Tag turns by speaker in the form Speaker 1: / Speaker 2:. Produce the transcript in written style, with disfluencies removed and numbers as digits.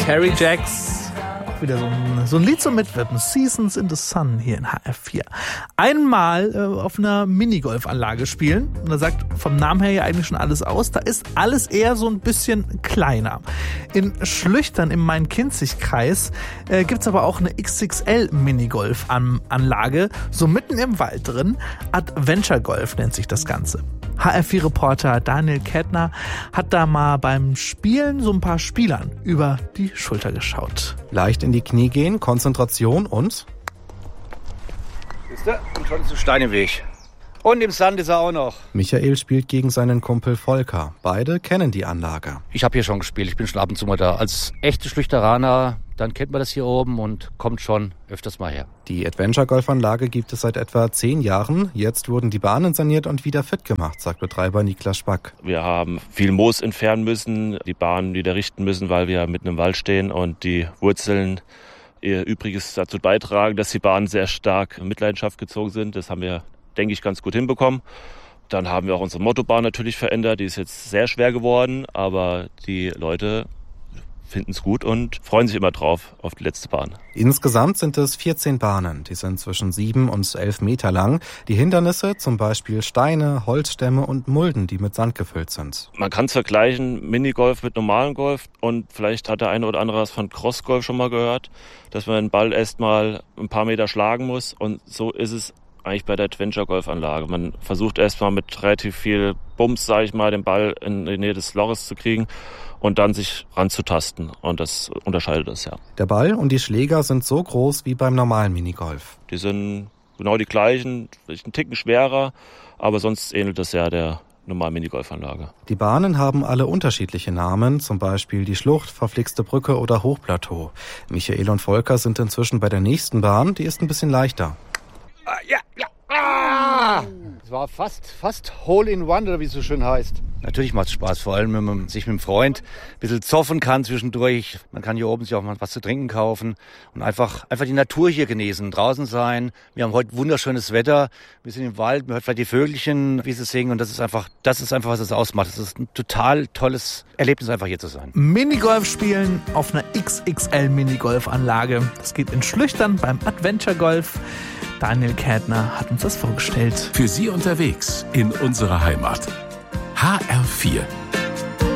Speaker 1: Terry Jacks. Auch wieder so ein Lied zum Mitwippen. Seasons in the Sun hier in HR4. Einmal auf einer Minigolfanlage spielen. Und da sagt vom Namen her ja eigentlich schon alles aus. Da ist alles eher so ein bisschen kleiner. In Schlüchtern im Main-Kinzig-Kreis gibt's aber auch eine XXL-Minigolf-Anlage. So mitten im Wald drin. Adventure Golf nennt sich das Ganze. HR4-Reporter Daniel Kettner hat da mal beim Spielen so ein paar Spielern über die Schulter geschaut.
Speaker 2: Leicht in die Knie gehen, Konzentration und...
Speaker 3: Siehst du? Und schon ist ein Stein im Weg. Und im Sand ist er auch noch.
Speaker 2: Michael spielt gegen seinen Kumpel Volker. Beide kennen die Anlage.
Speaker 3: Ich habe hier schon gespielt, ich bin schon ab und zu mal da. Als echte Schlüchteraner, dann kennt man das hier oben und kommt schon öfters mal her.
Speaker 2: Die Adventure-Golf-Anlage gibt es seit etwa 10 Jahren. Jetzt wurden die Bahnen saniert und wieder fit gemacht, sagt Betreiber Niklas Spack.
Speaker 4: Wir haben viel Moos entfernen müssen, die Bahnen wieder richten müssen, weil wir mitten im Wald stehen und die Wurzeln ihr Übriges dazu beitragen, dass die Bahnen sehr stark in Mitleidenschaft gezogen sind. Das haben wir, denke ich, ganz gut hinbekommen. Dann haben wir auch unsere Mottobahn natürlich verändert. Die ist jetzt sehr schwer geworden, aber die Leute finden es gut und freuen sich immer drauf auf die letzte Bahn.
Speaker 2: Insgesamt sind es 14 Bahnen. Die sind zwischen 7 und 11 Meter lang. Die Hindernisse, zum Beispiel Steine, Holzstämme und Mulden, die mit Sand gefüllt sind.
Speaker 4: Man kann es vergleichen, Minigolf mit normalem Golf, und vielleicht hat der eine oder andere was von Crossgolf schon mal gehört, dass man den Ball erst mal ein paar Meter schlagen muss, und so ist es eigentlich bei der Adventure-Golf-Anlage. Man versucht erstmal mit relativ viel Bums, sage ich mal, den Ball in die Nähe des Loches zu kriegen und dann sich ranzutasten. Und das unterscheidet es, ja.
Speaker 2: Der Ball und die Schläger sind so groß wie beim normalen Minigolf.
Speaker 4: Die sind genau die gleichen, vielleicht einen Ticken schwerer, aber sonst ähnelt das ja der normalen Minigolfanlage.
Speaker 2: Die Bahnen haben alle unterschiedliche Namen, zum Beispiel die Schlucht, Verflixte Brücke oder Hochplateau. Michael und Volker sind inzwischen bei der nächsten Bahn, die ist ein bisschen leichter.
Speaker 3: Es war fast Hole in One, oder wie es so schön heißt. Natürlich macht es Spaß, vor allem wenn man sich mit einem Freund ein bisschen zoffen kann zwischendurch. Man kann hier oben sich auch mal was zu trinken kaufen und einfach die Natur hier genießen, draußen sein. Wir haben heute wunderschönes Wetter, wir sind im Wald, man hört vielleicht die Vögelchen, wie sie singen, und das ist einfach, was es ausmacht. Das ist ein total tolles Erlebnis, einfach hier zu sein.
Speaker 1: Minigolf spielen auf einer XXL-Minigolfanlage. Das geht in Schlüchtern beim Adventure Golf. Daniel Kettner hat uns das vorgestellt.
Speaker 5: Für Sie unterwegs in unserer Heimat. HR4